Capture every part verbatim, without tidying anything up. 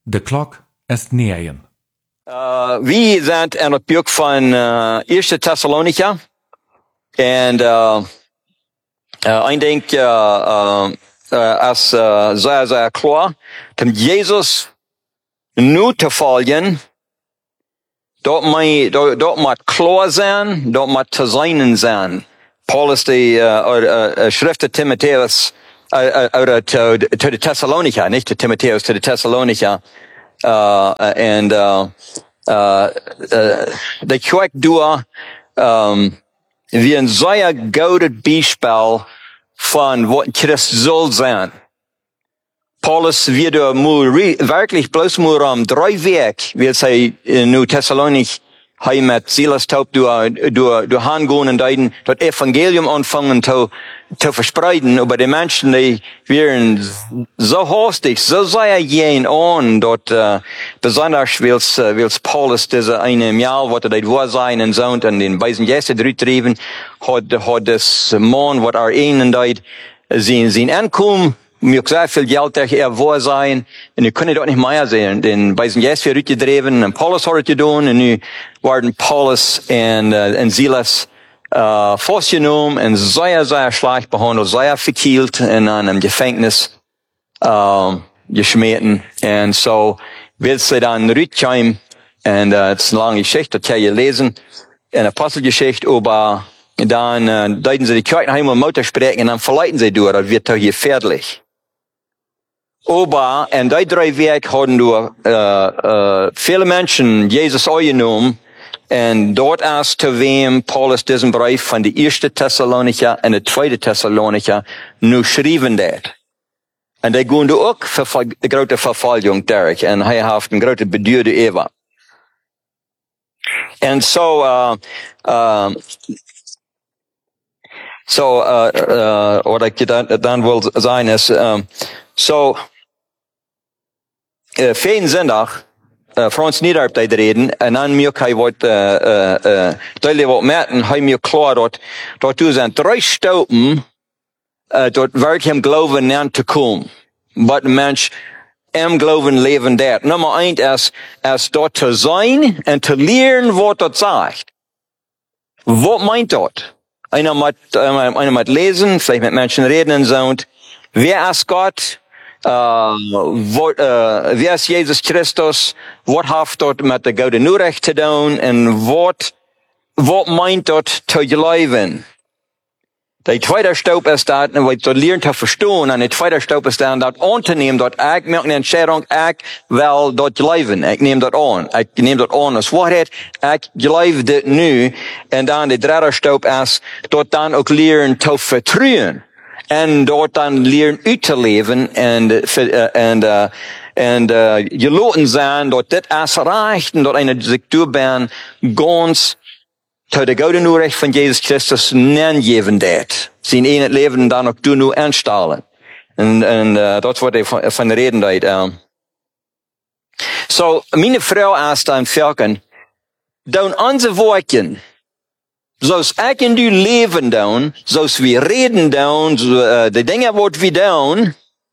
De klok ist negen. Uh, we zijn aan het boek van uh, Eerste Thessalonica. En uh, uh, ik denk, uh, uh, uh, als uh, zij zei klaar, om Jezus nu te volgen, dat moet, dat, dat moet klaar zijn, dat moet te zijn zijn. Paulus, de uh, uh, uh, schriften Timotheus, uit uh, uh, to de Thessalonica, niet de Timotheus, to de Thessalonica. Uh, and uh, uh, uh, de kerk door um, wie een zeer gouden bijspel van wat Christus zal zijn. Paulus wird er wirklich bloß nur am drei Weg, wird sei nu Thessalonik heim mit Silas taub durch durch durch hangehen und dein das Evangelium anfangen zu zu verspreiten über die Menschen, die wären so hastig, so sehr gehen an, dort uh, besonders wills uh, wills Paulus diese eine Jahr, was er dort war sein und so und den beiden Gäste drüben hat hat das Mann, was er ihnen dort sehen sehen ankommen. Mir sehr viel Geld, der er war sein, und ich konnte dort nicht mehr sehen. Den beiden Gäste rübergedreven, und Paulus hat es getan, und nu waren Paulus und, uh, und Silas uh, festgenommen und sehr, sehr schlecht behandelt, sehr verkehlt in einem Gefängnis uh, geschmissen. Und so wird sie dann rüberkommen, und uh, es ist eine lange Geschichte, das kann ich lesen, eine Apostelgeschichte, aber dann uh, deuten sie die Kirchenheim und Mutter sprechen, und dann verleiten sie durch, das wird doch hier gefährlich. Aber in die drei Wegen haben wir äh, äh, viele Menschen Jesus angenommen und dort erst zu wem Paulus diesen Brief von der ersten Thessalonica und der zweiten Thessalonica nur schrieben hat. Und die gehen auch für große Verfolgung durch und er hat eine große Bedürde Eva. Und so, äh, äh, so, äh, äh, oder ich dann, dann will sein ist, äh, so, Uh, Veen Sonntag, uh, Frans Niederp deed reden, en dan mir hij wat, uh, uh, uh, duidelijk wat merken, hij mir klar dat, dat du zijn drie stopen, uh, dat werkt hem geloven aan te komen. Wat een mens hem geloven leven dat. Nummer één is, is dat te zijn en te leren wat dat zegt. Wat meint dat? Einer moet, uh, einer moet lezen, vielleicht met mensen reden en zo. Wer is God? Uh, wat, uh, wie is Jezus Christus? Wat heeft dat met de gouden nieuwrecht te doen? En wat, wat meint dat te geloven? De tweede stap is dat, en wat te leren te verstaan. En de tweede stap is dan dat aan te nemen, dat ik maak een entscheiding, ik wil dat geloven. Ik neem dat aan. Ik neem dat aan als waarheid. Ik geloof dit nu. En dan de derde stap is, dat dan ook leren te vertrouwen. En dort dan leren uit te leven en uh, en uh, en uh, je laten zijn dat dit is recht en dat een zich toebaan gans tot de gouden nieuwrecht van Jezus Christus neergeven dat. Zijn in het leven dan ook doen nu aanstalen. En en uh, dat wordt van, van de reden dat. Um. So mijn vrouw is dan velken. Doen onze woorden. Zoals ik en du leven doen, zoals we reden doen, so, uh, de dingen wat we doen,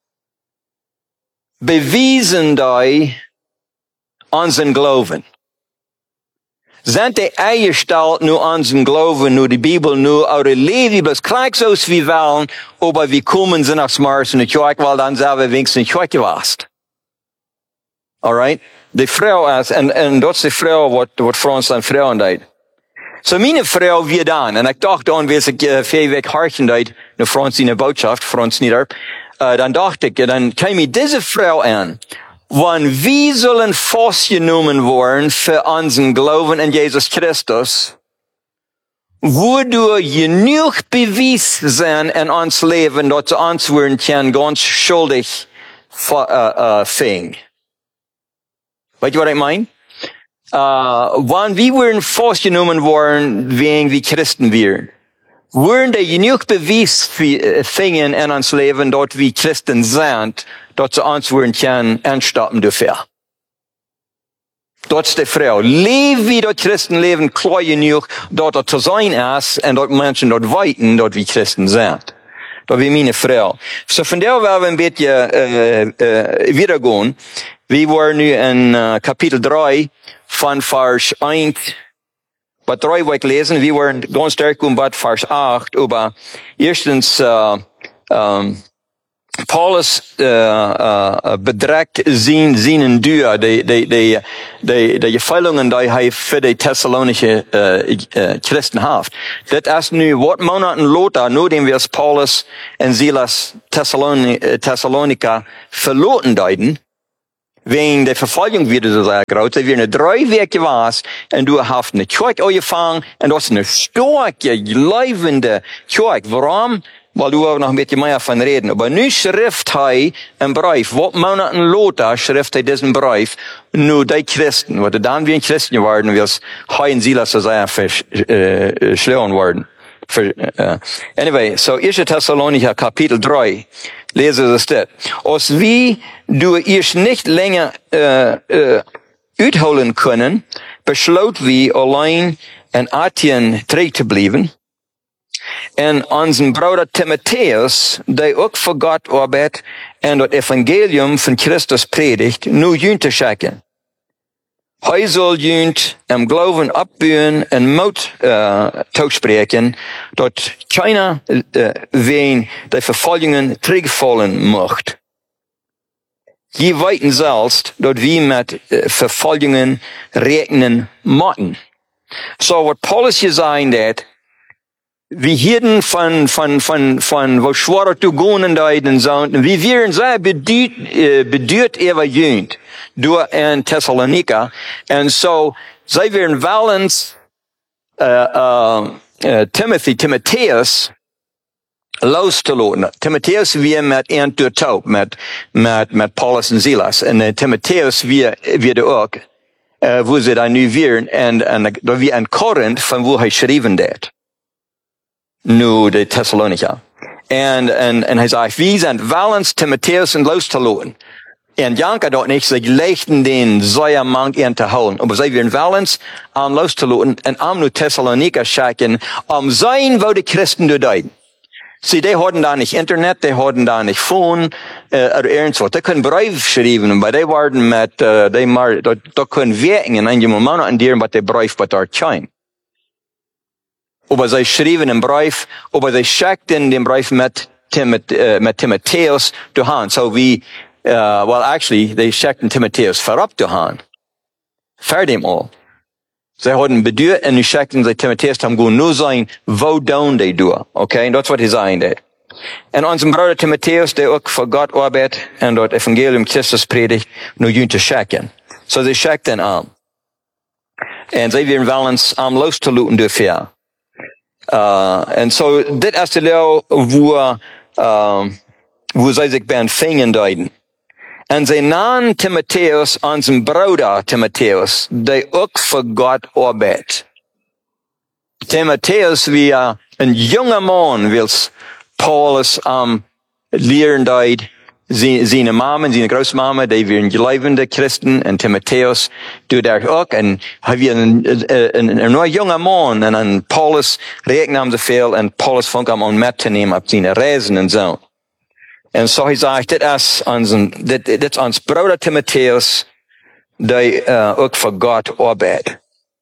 bewijzen die onze geloven. Zijn de eierstelt nu onze geloven, nu de Bibel, nu oude leven, bloß krijg zoals we willen, aber we komen ze naar Mars en de kerk, wel dan zijn we wenigstens een kerk geweest. Alright? De vrouw is, en, en dat is de vrouw wat, wat Frans dan vrouwen deed. So meine Frau wir dann, und ich dachte dann, wie ich uh, vier Weg harchen deed, eine Franzine Botschaft, Franz Niederp, uh, dann dachte ich, dann kam ich diese Frau an, wann wir sollen festgenommen worden für unseren Glauben in Jesus Christus, wodurch genug Beweis sein in uns Leben, dass zu uns werden können, ganz schuldig uh, uh, fing. Weißt du, was ich meine? Uh, wann wir wurden festgenommen worden, wegen wir Christen wären, wurden die genug Beweis fingen in uns Leben, dort wir Christen sind, dort zu uns werden können, anstatten dafür. Dort ist die Frau. Leben wie dort Christen leben, klar genug, dort er zu sein ist, und dort Menschen dort weiten, dort wir Christen sind. Dat wie meine Frau. So von der werden wir ein bisschen äh, äh, wiedergehen. wir waren nu in uh, Kapitel drei von Vers eins, bei drei wollte ich lesen, wir waren ganz stark um bei Vers acht, aber erstens, uh, um, Paulus uh, uh, bedrekt zijn, zijn duur, de, de, de, de, de gevallen die hij voor de Thessalonische uh, uh, Christen heeft. Dat is nu wat maanden later, nadat we Paulus en Silas Thessaloni, Thessalonica verloren deiden, wegen der Verfolgung wieder so sehr groß, dass wir eine drei Wege was, und du hast eine Kirche angefangen, und du hast eine starke, leibende Kirche. Warum? Weil du auch noch ein bisschen mehr von reden. Aber nu schrift hij een brief. Wat maanden later schrift hij diesen brief. Nu die Christen, wat dan wir Christen geworden, was hij en Silas so sehr verschlagen worden. Uh, anyway, so eerste Thessalonicher Kapitel drei. Lese es dit. Als wie du eerst nicht länger uh, uh, uitholen können, besloot wie allein in Athien terug te blijven. En onze broeder Timotheus, die ook voor God arbeidt en het evangelium van Christus predigt, nu junt te schikken. Hij zal junt im Glauben opbouwen en moed uh, toespreken, dat keiner uh, wegen de vervolgingen terugvallen mocht. Je weten zelfs dat we met uh, vervolgingen rekenen moeten. So wat Paulus gezegd heeft, wie hielden von, von, von, von, wo schwarer zu gehen deiden sollen, wie wären sehr bedürt, äh, bedürt evaluiert durch in Thessalonika. Und so, sie wären wallens, äh, äh, Timothy, Timotheus, loszulassen. Timotheus wir mit ein durch taub, mit, mit, mit Paulus und Silas. Und äh, Timotheus wir, wir auch, äh, wo sie da nu wären, und, und da wir in Korinth, von wo er geschrieben hat. Nu de Thessalonica. En, en, en hij zei, wie zijn wallens Timotheus en loszulassen. En Janka dort nicht, sie leichten den Säuermann in te houden. Aber sie werden wallens am loszulassen en am nu Thessalonica schicken, am sein, wo die Christen deuten. Sie, die hatten da nicht Internet, die hatten da nicht Phone, äh, oder irgendwas. Die können Brief schreiben, weil die waren mit, äh, die mal, da, da können wirken in einem Monat an dir, was der Brief bei dort scheint. Aber sie schrieben einen Brief, aber sie schickten den Brief mit, Timot, uh, mit Timotheus durch. So wie, uh, well actually, they schickten Timotheus vorab durch. Für dem all. Sie hatten bedeutet, und sie schickten sie Timotheus, haben gut nur sein, wo down die durch. Okay? Und das was sie sagen, da. Und unser Bruder Timotheus, der auch für Gott arbeitet, und dort Evangelium Christus predigt, nur jünt zu schicken. So sie schickten an. Und sie werden wallens am loszulassen dafür. Uh, en so, dit is de leu wo, uh, wo zij zich bij ontvangen deiden. En zij namen Timotheus, onze broeder Timotheus, die ook voor God arbeidt. Timotheus, wie uh, een jonge man, wils Paulus um, leren deed, zijn mama, zijn grootmama, die waren gelovende Christen, en Timotheus doet dat ook. En hij was een, een, een, een jonge man, en aan Paulus rekenen ze veel, en Paulus vond hem om met te nemen op zijn reizen en zo. En zo hij zegt, dit is onze, dit, dit is ons broeder Timotheus, die uh, ook voor God arbeidt.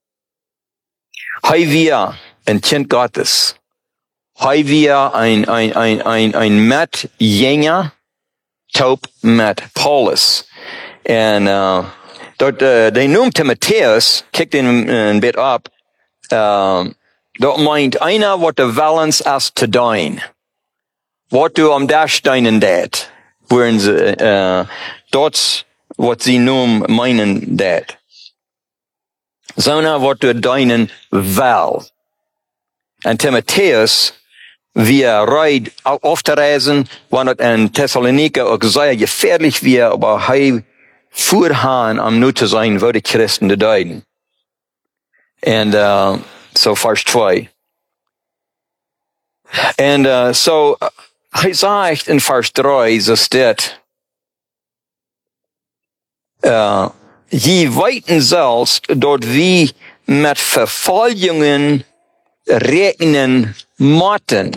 Hij was een kind Gottes. Hij was een, een, een, een, een met jenger, taub met Paulus. En uh, dat uh, de noemt Timotheus, kijkt in een bit op, uh, dat meint einer wat de wallens is te doen. Wat du am daar steinen dat. Waarin ze, uh, dat wat ze noemen meinen dat. Zona wat du deinen wel. En Timotheus, wie er reid auf te reizen, wanneer het in Thessalonica ook zeer gefährlich weer, aber hij voerhaan om nu te zijn voor de Christen te duiden. En uh, so vers twee. En uh, so, hij zegt in vers drie, zo staat, uh, je weten zelfs dat we met vervolgingen rekenen moeten.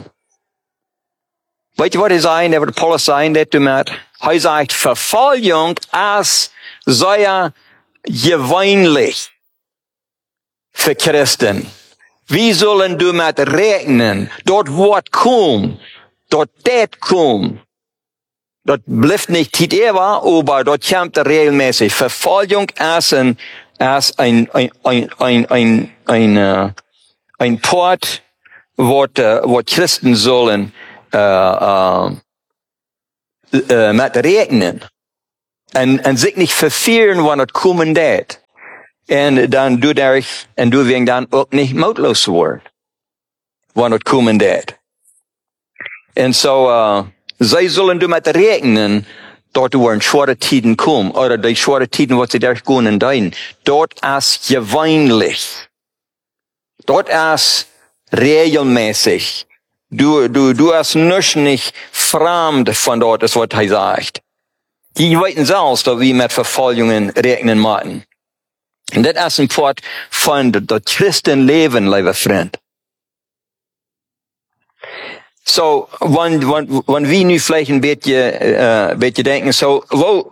Weet je wat hij zei? Dat wat Paulus zei dat met? Hij zegt, vervolging is sehr gewöhnlich für Christen. Wie sollen du mit rechnen? Dort wird kommen. Dort det kommen. Dort bleibt nicht Tit Eva, aber dort kommt regelmäßig. Verfolgung ist ein, ist ein, ein, ein, ein, ein, ein, ein, ein Port, wo, wo Christen sollen, äh, äh, äh, mit rechnen. Und, und sich nicht verfehlen, wann es kommen wird. Und dann du dadurch, und du wirst dann auch nicht mutlos werden, wann es kommen wird. Und so, äh, sie sollen du mit rechnen, dort werden schwere Tiden kommen, oder die schwere Tiden, was sie dadurch gehen in dein. Dort ist gewöhnlich. Dort ist regelmäßig. Du, du, du hast nicht, nicht fremd von dort, das was er sagt. Die wissen selbst, dass wir mit Verfolgungen rechnen müssen. Und das ist ein Port von das Christenleben, lieber Freund. So, wenn, wenn, wenn wir nu vielleicht ein bisschen, äh, ein bisschen denken, so, wo,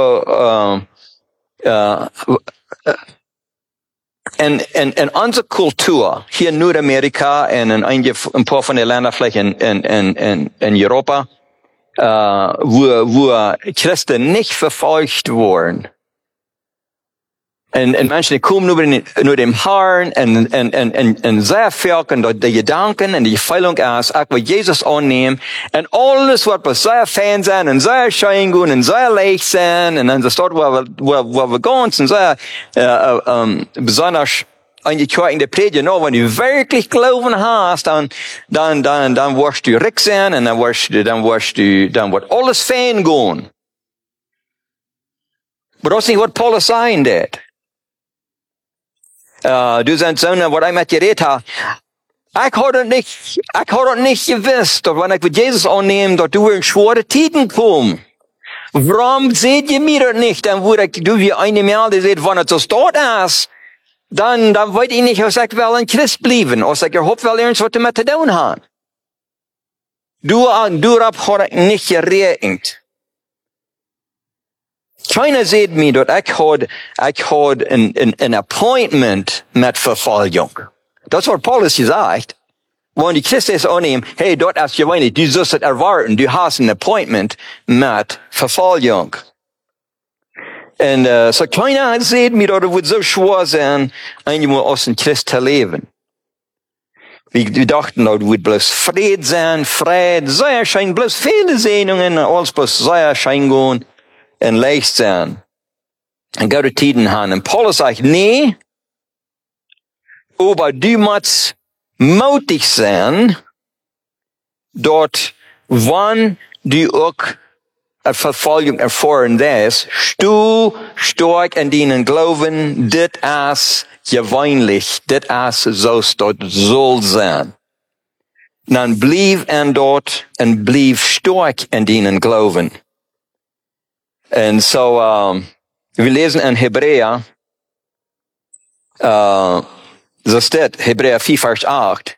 äh, äh, äh, in, in, in unserer Kultur, hier in Nordamerika und in einige, ein paar von den Ländern vielleicht in, in, in, in, in Europa, äh, wo, wo Christen nicht verfolgt wurden. Und, und Menschen, die kommen nur, den, nur dem Herrn und, und, und, und, und sehr viel und die Gedanken und die Fehlung ist, ich will Jesus annehmen und alles, was sehr fein sein und sehr schön gehen und sehr leicht sein und dann das dort, wo wir, wo, wo wir gehen, sind sehr, äh, äh, besonders angekehrt in der Predigt, no, wenn du wirklich Glauben hast, dann, dann, dann, dann wirst du reich sein und dann wirst du, dann wirst du, dann wird alles fein gehen. Aber das ist nicht, was Paulus sagen wird. Uh, du sagst, so, was ich mit dir geredet habe, ich habe nicht, ich habe nicht gewusst, dass wenn ich mit Jesus annehme, dass du in schwere Tiden kommst. Warum seht ihr mir das nicht? Dann wurde ich, du wie eine Meldung seht, wenn es so dort ist, dann, dann wollte ich nicht, als ich will ein Christ bleiben, als ich hoffe, weil irgendwas damit zu tun hat. Du, du habe ich nicht gerechnet. Keiner sieht mir, dass ich habe, ich habe ein, ein, ein Appointment mit Verfolgung. Das hat Paulus gesagt. Wenn die Christen annehmen, hey, dort ist gewöhnlich, du sollst es erwarten, du hast ein Appointment mit Verfolgung. Und, uh, so keiner sieht mir, dass es wird so schwer sein, einmal aus dem Christ zu leben. Wir, wir dachten, es wird bloß Fried sein, Fried, sehr schön, bloß viele Sehnungen, alles bloß sehr schön gehen. Und leicht sein. Und gute Tiden haben. Und Paulus sagt, nee, aber du musst mutig sein, dort, wann du auch eine Verfolgung erfahren wirst, du stark an deinen Glauben, das ist gewöhnlich, das ist so, dort soll sein. Dann blieb an dort und blieb stark an deinen Glauben. Und so, um, wir lesen in Hebräer, uh, so steht, Hebräer vier, Vers acht.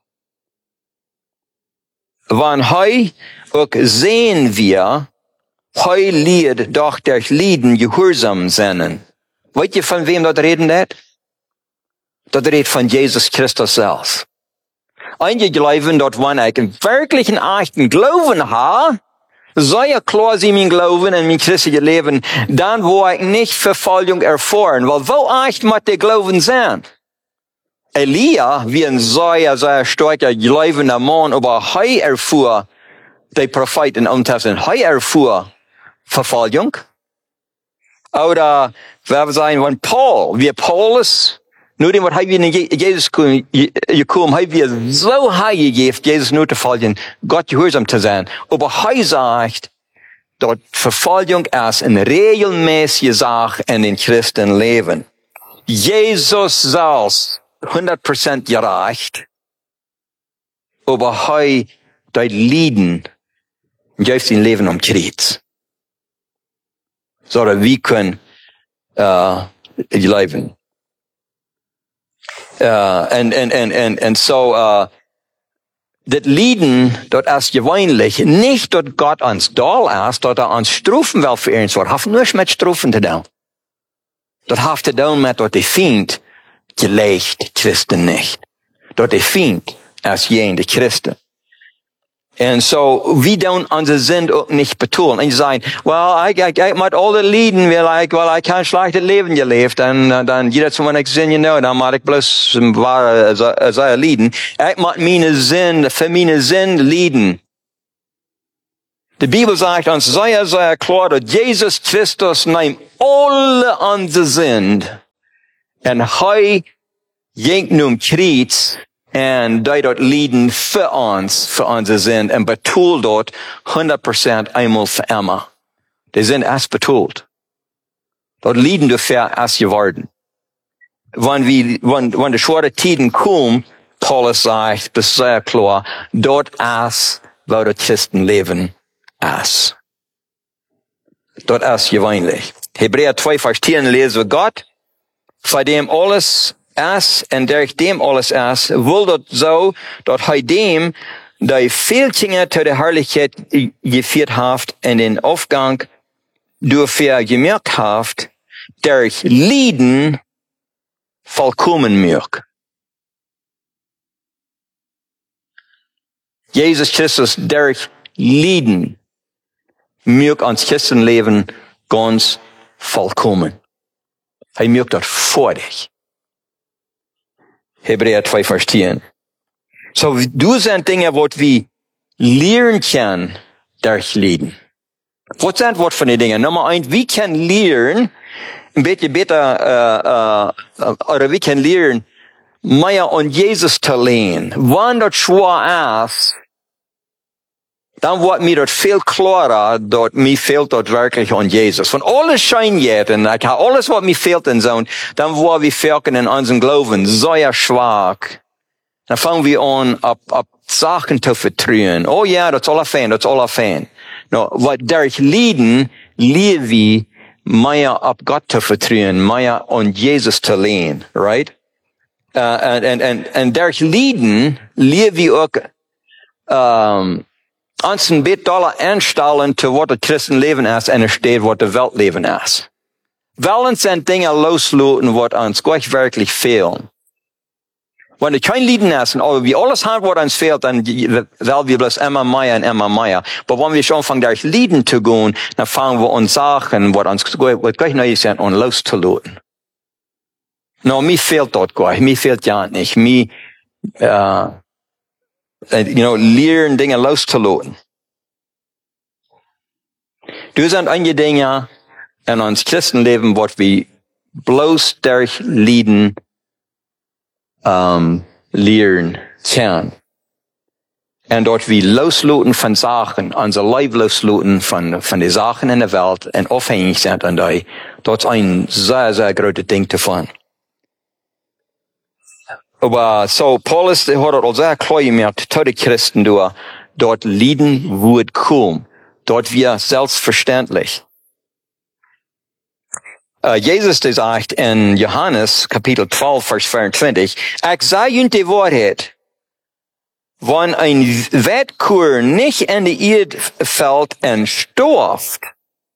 Wann heu auch sehen wir, heu lied doch durch Lieden gehorsam sein. Weißt ihr, von wem das reden wird? Das redet von Jesus Christus selbst. Einige glauben, dass wenn ich einen wirklichen, echten Glauben habe, soll ja klar sein, mein Glauben und mein christliches Leben, dann wo ich nicht Verfolgung erfahren, weil wo echt muss der Glauben sein? Elia, wie ein sehr, sehr starker glaubender Mann, aber he erfuhr, der Prophet in Alten Testament, he erfuhr Verfolgung. Oder, wir sagen, wenn Paul, wie Paulus, nur dem, was wir in Jesus gekommen, haben wir so high gegeben, Jesus nur zu folgen, Gott gehorsam zu sein. Aber er sagt, dass Verfolgung ist eine regelmäßige Sache in den Christenleben. Jesus selbst, hundert Prozent gerecht, aber er, das Leiden, gibt sein Leben um Kreuz. So, dass wir können, äh, leben. Uh, en, en, en, en, en so, uh, das Lieden, dort ist gewöhnlich, nicht, dass Gott uns doll ist, dass er uns strufen will für irgendwas, hat nichts mit Strufen zu tun. Dat heeft te doen met dat de Feind gelegt Christen nicht. Dat de Feind als jen de Christen. En so, we doen onze zin ook niet betonen. En je zegt, well, ik, ik, ik moet alle lijden, weil ik, well, ik heb een slecht leven geleefd. En uh, dan, jedes wanneer ik zin, you know, dan moet ik bloos waar zij lijden. Ik moet mijn zin, voor mijn zin lijden. De Bibel zegt ons zeer, zeer klar, dat Jezus Christus neemt alle onze zin. En hij jengt nu kruis. En die dat lijden voor ons, voor onze zin, en betoelt dat honderd procent eenmaal voor immer. De zin is betoeld. Dat lijden dafür is geworden. Wanneer we, wanneer de zware tijden komen, Paulus zegt, das ist sehr klar, dat is wat het Christenleven is. Dat is gewöhnlich. Hebräer twee vers tien lezen we Gott, voor dem alles is en durch dem alles is, wil dat zo, dat hij dem, die veel dingen tot de heerlijkheid gevierd heeft en den afgang doorver gemerkt heeft, durch lijden volkomen maakt. Jezus Christus durch lijden maakt ons Christenleven ganz volkomen. Hij maakt dat voor dich. Hebräer twee vers tien. So, du zijn dingen wat we leren kunnen durch lijden. Wat zijn wat van die dingen? Nummer eins, we kunnen leren, een beetje beter, uh, uh, oder we kunnen leren, meer aan Jezus te leren. Wanneer dat zwaar is, dan wordt mir dat veel klarer, dat mir fehlt dat wirklich an Jesus. Van alles schijnt jet, en ik heb alles wat mir fehlt in zo'n, dan worden we verken in onze Glauben sehr schwach. Dan fangen we aan op, op Sachen te vertrouwen. Oh ja, dat is alle fijn, dat is alle fijn. Nou, wat durch lijden, leren we meer op God te vertrouwen, meer aan Jesus te leren, right? Uh, en, en, en, en durch lijden, leren we ook, um, ons een beetje dollar aanstellen te wat het Christenleven is en er staat wat de Weltleven is. Wel zijn dingen loslaten wat ons gleich wirklich fehlen. Wanneer er geen lijden is en we alles hebben wat ons fehlt, dan wel we bloß immer mehr en immer mehr. Maar wanneer we anfangen durch lijden te gaan, dan fangen we ons zaken wat ons wat gleich neu zijn om los te laten. Nou, mir fehlt dat gleich, mir fehlt ja nicht. Mir, uh, you know, leren dingen los te laten. Du zijn einige dingen in ons Christenleven wat we bloß durch lijden um, leren können. En dat we loslaten van zaken, onze lijf loslaten van, van de zaken in de wereld en afhängig zijn aan die, dat is een zeer, zeer grote ding ervan. Aber so, Paulus hat het al zeer klar gemerkt, tot de Christen door, dat lijden wordt komen. Dat wir selbstverständlich. Uh, Jesus zegt in Johannes, Kapitel twaalf, vers vierentwintig, ik zei jullie de waarheid. Wanneer een wetkoer niet in de aarde valt en sterft,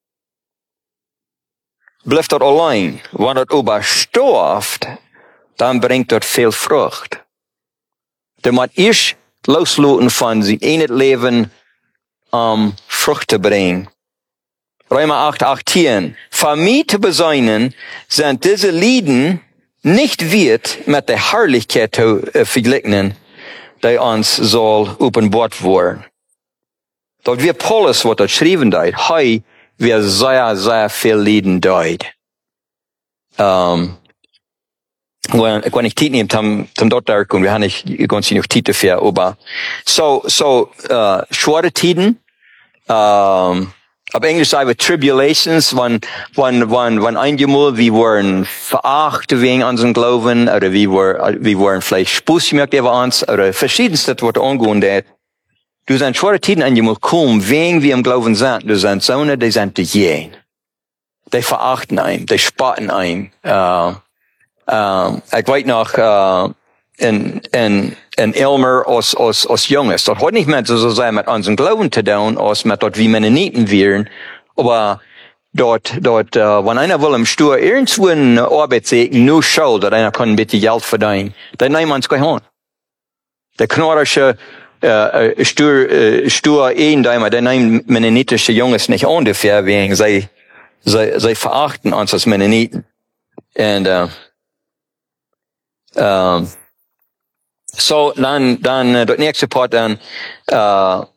blijft dat alleen. Wanneer het aber sterft, dan brengt dat veel vrucht. Er moet eerst loslaten van zijn in het leven um, vrucht te brengen. Römer acht, achttien. Voor mij te bezuinen zijn deze lieden niet wert met de herrlichkeit te uh, vergelijken, die ons zal openbaard worden. Dat wir Paulus wat dat schrijven deed, hij weer zeer, zeer veel lieden deed. Um, Wenn, wenn ich Zeit nehme, tam, tam dort da kommen, wir haben nicht ganz genug Zeit dafür, aber so, so, uh, schwere Tiden, um, auf Englisch sagen wir Tribulations, wenn, wenn, wenn, wenn einmal wir waren verachtet wegen unseren Glauben, oder wir waren, wir waren vielleicht Spuss gemerkt über uns, oder verschiedenste, was angehen hat. Du sind schwere Tiden einmal kommen, wegen wir im Glauben sind, du sind Söhne, die sind die Jähen. Die verachten einen, die spotten einen, uh, Um, ik weet nog, uh, in, in, in Elmer als, als, als jongens. Dat hat nicht mehr so sein mit unseren Glauben zu tun, als mit dort wie Mennoniten wären. Aber dort, dort, uh, wenn einer will im Stuhl irgendwo in Arbeit sehen, nur Schuld, dass einer kann ein bisschen Geld verdienen, dann nehmen wir uns gleich an. Der knorrische, uh, Stuhl, uh, Stuhl Ehendeimer, der nimmt mennonitische Jungs nicht an, dafür, wegen, sie, sie, sie verachten uns als Mennoniten. Und, uh, um, so, dann, dann, uh, das nächste Part dann, uh,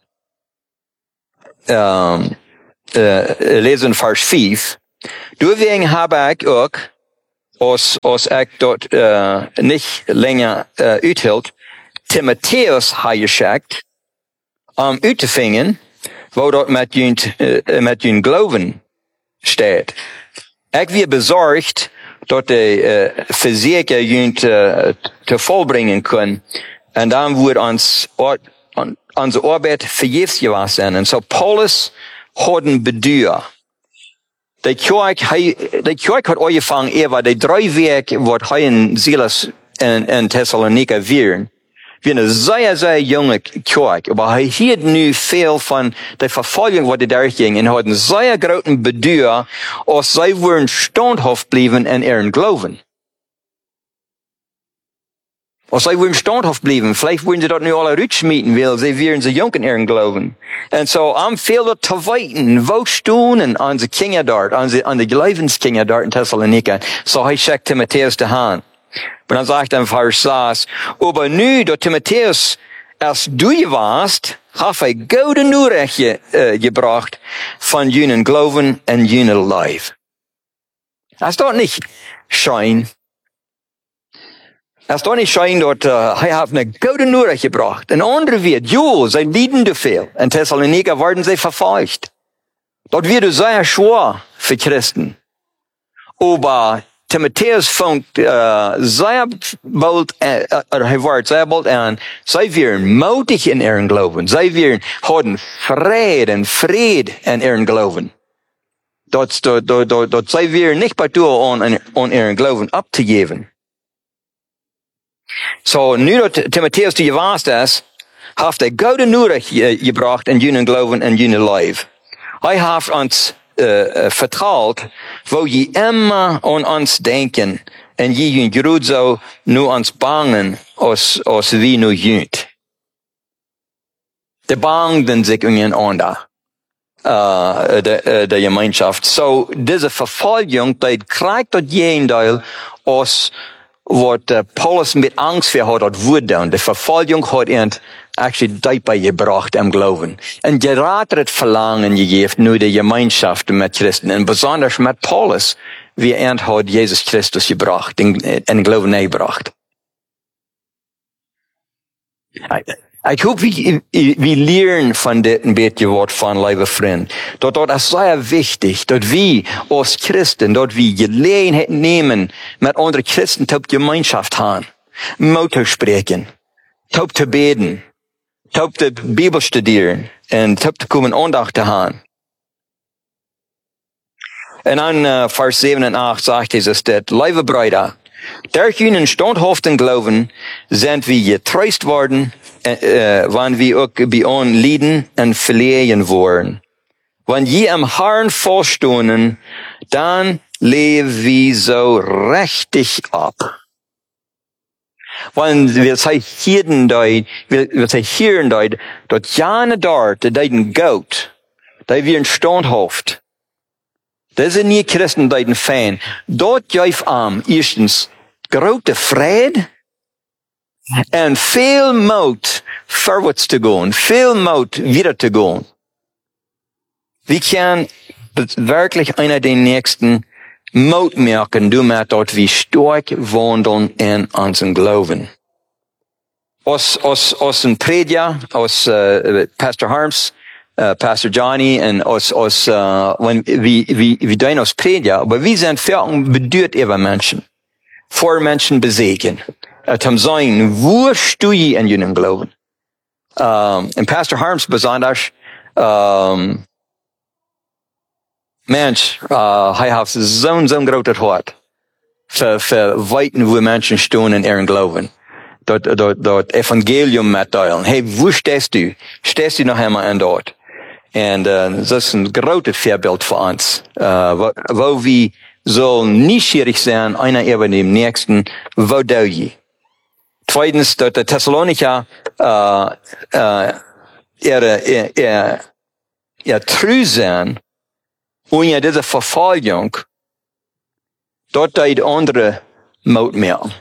um, uh, lesen Vers vijf. Deswegen habe ich auch, als, als ich dort uh, nicht länger uh, uithield, Timotheus heimgeschickt, um uitzufangen, wo dort mit jün, uh, mit jün Glauben steht. Ich wir besorgt, dort die uh, Versuche jün uh, zu vollbringen können, und dann wird uns on, unsere Arbeit vergebens gewesen sein. Und so Paulus hat ein Bedürf. Die Kirche, die Kirche hat angefangen, ehe die drei Werke, was hier in Silas in, in Thessalonika wären. Wir eine sehr, sehr junge Kirche. Aber er hielt nu viel von der Verfolgung, was die durchging, und hat einen sehr großen Bedürf, als sie würden standhaft bleiben in ihren Glauben. Als sie würden standhaft bleiben, vielleicht würden sie dort nu alle rutschmieten, weil sie wären so jung in ihren Glauben. Und so, am viel dort zu weiten, wo stehen und an die Kinder dort, an die, an die Glaubenskinder dort in Thessalonika. So, ich schickt Timotheus dahin. Und dann sagt er in Vers sechs, aber nu, da Timotheus, als du warst, habe ich gute Nachricht äh, gebracht von jenen Glauben und jenen Leib. Das ist doch nicht Schein. Das ist doch nicht Schein dort, äh, ich habe eine gute Nachricht gebracht. Ein anderer wird, jo, sie lieben zu viel. In Thessalonika werden sie verfolgt. Dort wird es sehr schwer für Christen. Aber Timotheus fängt äh, sehr bald, äh, er wird sehr bald an, sie werden mutig in ihren Glauben. Sie werden haben Frieden und Fried in ihren Glauben. Dort, dort, dort, dort, dort sie werden nicht bei an, an ihren Glauben abzugeben. So, nu dat Timotheus die gewaast is, heeft hij goede Nachricht gebracht in jenen Glauben en jenen Leib. Hij heeft ons uh, uh, vertrouwd, wo je immer an ons denken, en je jün groot zo nu ons bangen, als, als wie nu jünt. De bangden zich in ander. Uh, de, uh, de Gemeinschaft. So, diese Verfolgung, die krijgt dat jendeel als wat uh, Paulus met angst voor had, dat woord dan. De vervolging had hij actually diepbij gebracht im Glauben. En geraad het verlangen gegeven nu de gemeenschap met Christen. En besonders met Paulus, wie er had Jezus Christus gebracht, in, in Glauben gebracht. Ik hoop we, we leren van dit een beetje wat van, lieve vriend. Dat dat is zeer wichtig, dat we als Christen, dat we gelegenheid nemen met andere Christen tot gemeenschap gaan. Met te spreken, tot te beden, tot de Bibel studeren en tot te komen aandacht te gaan. En dan uh, vers zeven en acht zegt Jesus dit, lieve Brüder, durch ihnen standhaften Glauben sind wir getröst worden, äh, wann wir auch bei uns leiden und verlieren wollen. Wenn je am Herrn vorstehen, dann leben wir so richtig ab. Wenn wir sagen, hier dort, wir sagen, hier dort, dort jane dort, die deiden Gott, die wir standhaft. Das sind nie Christen, die den Fan. Dort geeft am, erstens, grote vrede en veel moed voorwaarts te gaan, veel moed wieder te gaan. Wie kann wirklich einer den nächsten Mut merken, du merkst dort, wie stark wandeln in unseren Glauben. Aus, aus, aus dem Prediger, aus uh, Pastor Harms, uh, Pastor Johnny, und aus, aus, uh, wenn, wie, wie, wie dein aus Prediger, aber wir sind Verken bedeutet über Menschen. Voor Menschen bezegen. Het hem zijn, waar stu je in jullie Glauben? Um, en Pastor Harms besonders, um, Mensch, uh, hij heeft zo'n, zo'n groot hart. Voor, voor weten waar mensen staan in ihren Glauben. Dat, dat, dat Evangelium mitteilen. Hey, wo stehst du? Stehst du noch einmal in dort? En uh, dat is een groot voorbeeld voor ons. Uh, wo, wo we zo nieuwsgierig zijn, einer über dem nächsten, wo doe je? Tweitens, dat de Thessalonica, uh, uh, ihre, ihre, ihre, ihre true zijn, ohne diese Verfolgung, dort deed andere moed meer.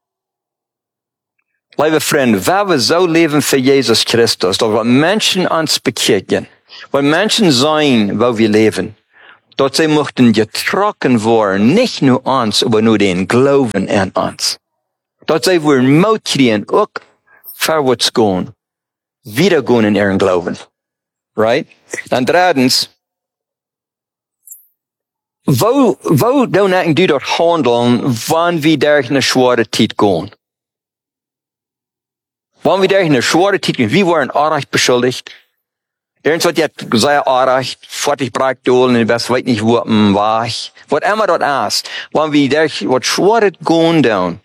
Lieve vrienden, waar we zo leven voor Jezus Christus, dat wat mensen ons bekijken, wat mensen zijn waar we leven, dat zij mochten getrokken worden, niet nur ons, maar nur den Glauben in ons. Dat zij weer moed krijgen, ook voorwaarts gaan, wieder gaan in ihren Glauben. Right? En drittens, wo, wo doen die dat handelen, wanneer we daar in een zware tijd gaan? Wanneer we daar in een zware tijd gaan, wie worden aardig beschuldigd? Irgend wat jetzt sehr aardig, fortig bracht dolen, en best weet niet wo het was. Wat immer dat is. Wanneer we daar wat zware gaan doen,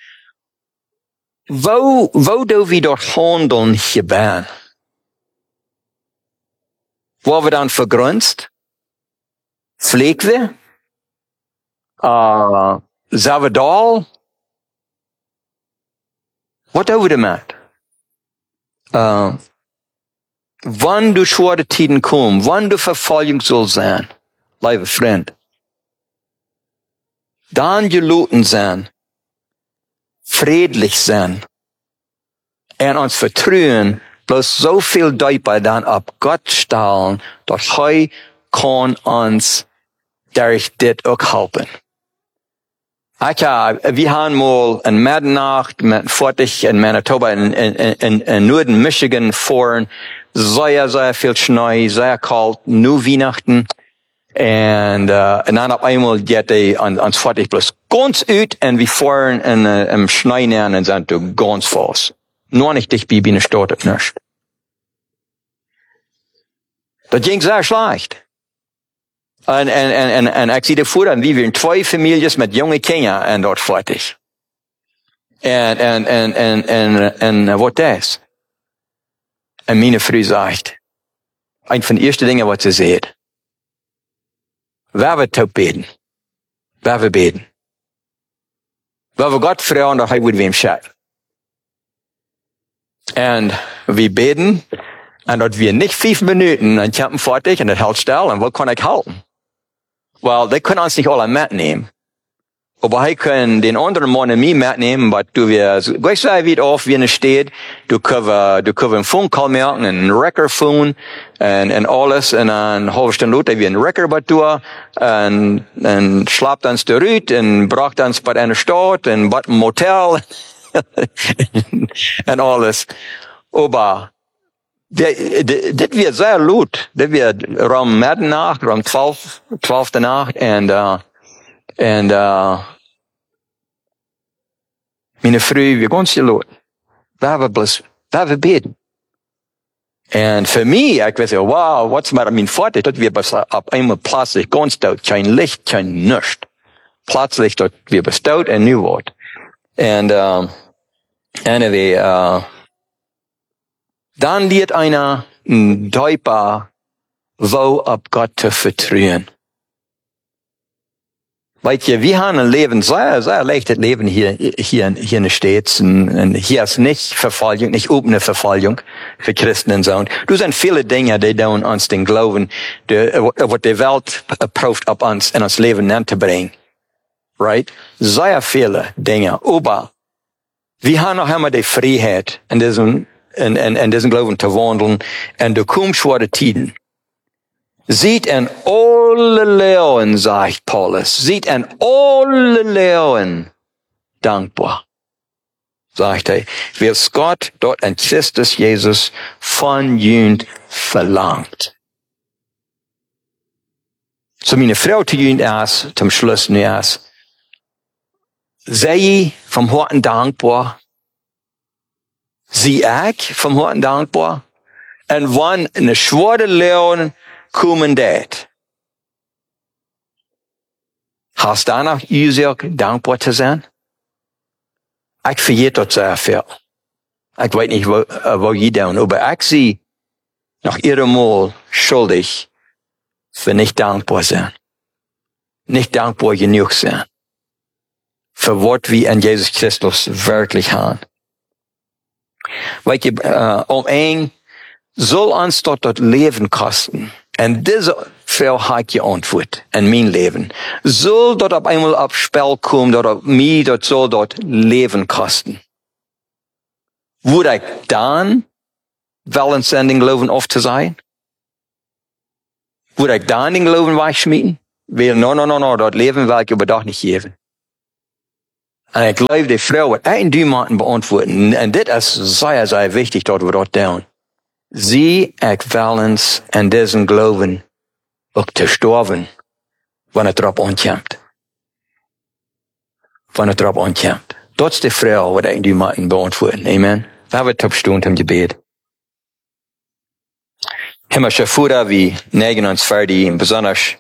wo, wo doen we dat handelen gebeuren? Worden we dan vergrunst? Vliegen we? Uh, zijn we dal? Wat doen we ermee? Uh, wanneer de zware tijden komen, wanneer de vervolging zal zijn, lieve vriend, dan gelaten zijn, vriendelijk zijn, en ons vertrouwen, bloß zoveel dieper dan op God stellen, dat Hij kan ons durch dit ook helpen. Ik, uh, we gaan mal in middernacht met fortig in Manitoba in, in, in, in Noorden Michigan fahren. Sehr, sehr viel Schnee, sehr kalt, nur Weihnachten. En, uh, en dan op einmal geht er an, ans fortig plus ganz uit en we fahren in, uh, im Schnee neer en zijn toen ganz vast. Nur nicht dicht bei binnen staat het nicht. Dat ging sehr schlecht. En, en, en, en, en ik zie ervoor aan, wie waren twee families met jonge kinderen en dat fertig. En, en, en, en, en, en wat is? En mijn vrouw zegt, een van de eerste dingen wat ze zegt, waar we toe beden, waar we beden, waar we God vragen dat hij moet wem schatten. En we beden, en dat we niet vijf minuten en kampen fertig en dat houdt stil en wat kan ik houden? Wel, die kunnen ons niet alle metnemen. Aber hij kan den anderen Mann nie metnemen, maar du wir, gleich so wie auf wie eine steht, du können, du können einen Funk call merken, einen Record phone, en, en alles, en een halve stunde later wie een Record bij toe, en, en slaapt ons eruit, en bracht ons bij een stad, en bij een motel, en alles. Aber, dit wird sehr laut. Dit wird rond middernacht, rond twaalf, twaalfde nacht, en, uh, en, uh, mijn vrouw, we gaan ze laat. We hebben bless, we hebben beden. En voor mij, ik weet zo, wow, wat is met mijn vader? Dat we op eenmaal plötzlich ganz stout, geen licht, geen nichts. Plötzlich dat we bestout en nu wordt. En, uh, anyway, uh, dan leert einer ein Däuper, wo op Gott te vertrauen. Weet je, wir haben ein Leben, sehr, sehr leichtes Leben hier, hier, hier in den States. Und, und hier ist nicht Verfolgung, nicht offene Verfolgung für Christen und so. Du sind viele Dinge, die tun uns den Glauben, die, was die Welt probt, auf uns in uns Leben anzubringen. Right? Sehr viele Dinge. Aber wir haben noch einmal die Freiheit, in diesem, in, in, in diesem Glauben zu wandeln. Und du kommst vor die Tiden. Sieht in alle Leuen, sagt Paulus, sieht in alle Leuen dankbar, sagt er, wie es Gott dort in Christus Jesus von jünd verlangt. So meine Frau zu jünd ist, zum Schluss nu ist, sei vom Herzen dankbar, sie ich vom Herzen dankbar, und wann eine schwere Leuen kommen dat. Hast du noch Ursache, dankbar zu sein? Ich vergeet dat sehr viel. Ich weiß nicht, wo, wo je down, aber ich zie noch ihremal schuldig für nicht dankbar sein. Nicht dankbar genug sein. Für was wir an Jesus Christus wirklich haben. Weet je, uh, om een soll uns dort das Leben kosten. Und diese Frau hat geantwortet in mein Leben. Soll dort auf einmal auf Spiel kommen, dort auf mich, dort soll dort Leben kosten. Würde ich dann wollen sein, den Glauben oft zu sein? Würde ich dann den Glauben wegschmieden? Weil, no, no, no, no, dort Leben will ich aber doch nicht geben. Und ich glaube, die Frau wird ein Dümanten beantworten. Und das ist sehr, sehr wichtig, dort wir dort tun. Sie erwählen an diesen Glauben auch zu sterben, wenn er drauf ankommt. Wenn er drauf ankommt. Das ist die Frau, wird ein Dümanten beantworten. Amen. Wir haben eine Stunde im Gebet. Himmlischer Vater, wir neigen uns vor dir, besonders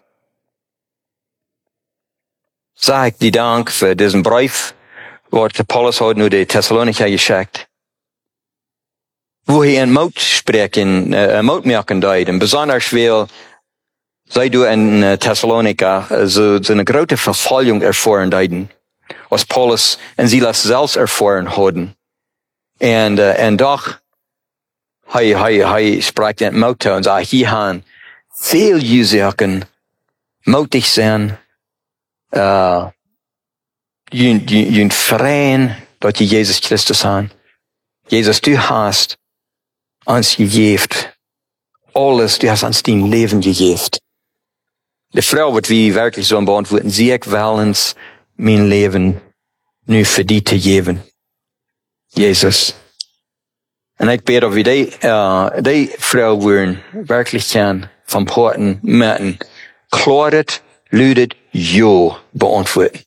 sag ich dir Dank für diesen Brief, wo der Paulus hat nur die Thessalonicher geschickt. Wo er in Mut sprechen, äh, Mut merken deut, und besonders weil, sei du in äh, Thessalonika, so, so eine große Verfolgung erfahren deuten, was Paulus und Silas selbst erfahren hatten. Und, äh, und doch, hei, hei, hei, spricht in Mut und sagt, hier haben viel Jusachen mutig sein, äh, jün, jün, jün freien, dort die Jesus Christus haben. Jesus, du hast uns gegeben. Alles, du hast uns dein Leben gegeben. Die Frau wird wie wirklich so beantworten, sie ich will uns mein Leben nur für dich zu geben. Jesus. Und ich bete, wie die, äh, die Frau würden wirklich kann vom Porten merken, klaret, lüdet, jo beantworten.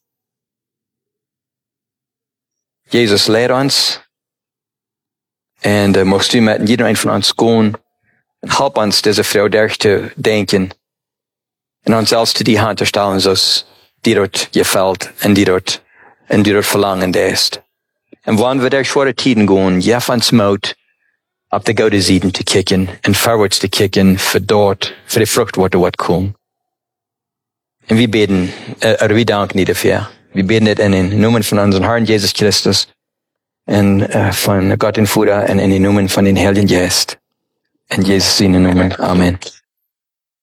Jesus lehrt uns, und uh, musst du mit jedem von uns gehen, und help uns, diese Frau durchzudenken, und uns selbst zu die Hand zu stellen, so es dir dort gefällt, und dir dort, und dir dort verlangen ist. Und wenn wir durch schwere Tiden gehen, gib uns Mut, auf die gute Seiten zu kicken, und vorwärts zu kicken, für dort, für die Frucht, wo du kommen. Und wir beten, äh, oder wir danken dir dafür. Wir beten das in den Namen von unserem Herrn Jesus Christus, und uh, von Gott den Vater, und in den Namen von den Heiligen Geist. In Jesus' Namen. Amen.